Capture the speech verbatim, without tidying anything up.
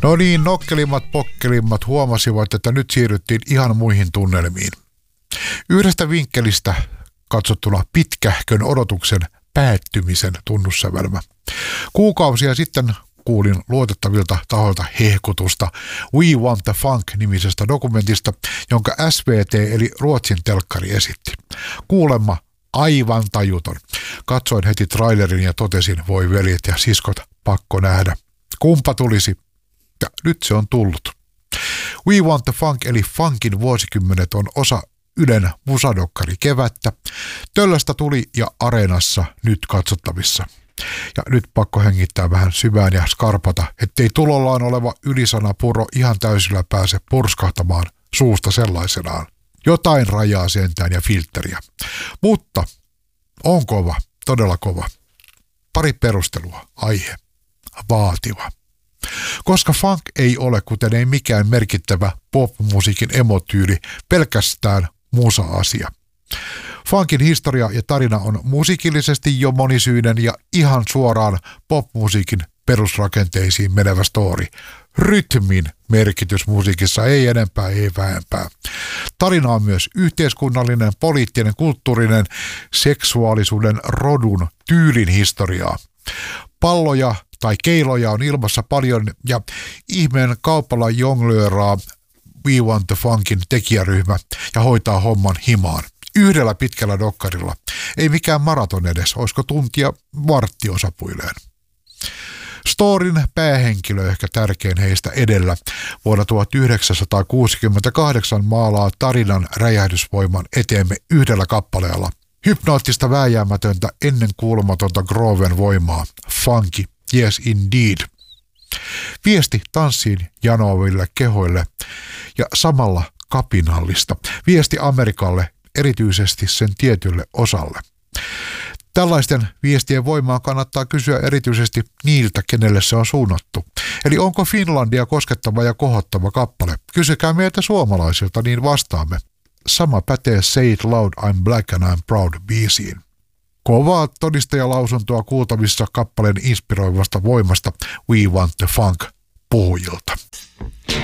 No niin, nokkelimmat pokkelimmat huomasivat, että nyt siirryttiin ihan muihin tunnelmiin. Yhdestä vinkkelistä katsottuna pitkähkön odotuksen päättymisen tunnussävelmä. Kuukausia sitten kuulin luotettavilta tahoilta hehkutusta We Want the Funk-nimisestä dokumentista, jonka S V T eli Ruotsin telkkari esitti. Kuulemma aivan tajuton. Katsoin heti trailerin ja totesin, voi veljet ja siskot, pakko nähdä. Kumpa tulisi? Ja nyt se on tullut. We Want the Funk eli funkin vuosikymmenet on osa Ylen musadokkari kevättä. Töllöstä tuli ja Areenassa nyt katsottavissa. Ja nyt pakko hengittää vähän syvään ja skarpata, ettei tulollaan oleva ylisanapuro ihan täysillä pääse purskahtamaan suusta sellaisenaan. Jotain rajaa sentään ja filtteriä. Mutta on kova, todella kova. Pari perustelua, aihe, vaativa. Koska funk ei ole, kuten ei mikään merkittävä pop-musiikin emotyyli, pelkästään musa-asia. Funkin historia ja tarina on musiikillisesti jo monisyinen ja ihan suoraan popmusiikin perusrakenteisiin menevä story. Rytmin merkitys musiikissa ei enempää, ei vähempää. Tarina on myös yhteiskunnallinen, poliittinen, kulttuurinen, seksuaalisuuden, rodun, tyylin historiaa. Palloja tai keiloja on ilmassa paljon ja ihmeen kaupalla jonglööraa We Want the Funkin tekijäryhmä ja hoitaa homman himaan. Yhdellä pitkällä dokkarilla. Ei mikään maraton edes, olisiko tuntia vartti osapuilleen. Storin päähenkilö, ehkä tärkein heistä edellä, vuonna tuhatyhdeksänsataakuusikymmentäkahdeksan maalaa tarinan räjähdysvoiman eteemme yhdellä kappaleella. Hypnoottista vääjäämätöntä ennen kuulumatonta Groven voimaa. Funky, yes indeed. Viesti tanssiin janoaville kehoille ja samalla kapinallista. Viesti Amerikalle, erityisesti sen tietylle osalle. Tällaisten viestien voimaa kannattaa kysyä erityisesti niiltä, kenelle se on suunnattu. Eli onko Finlandia koskettava ja kohottava kappale? Kysykää meiltä suomalaisilta, niin vastaamme. Sama pätee Say It Loud, I'm Black and I'm Proud -biisiin. Kovaa todistajalausuntoa kuultavissa kappaleen inspiroivasta voimasta We Want the Funk -puhujilta.